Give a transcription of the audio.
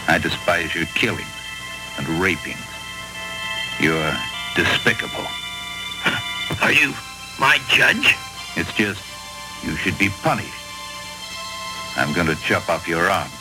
I despise your killings and rapings. You're despicable. Are you my judge? It's just, you should be punished. I'm going to chop off your arm.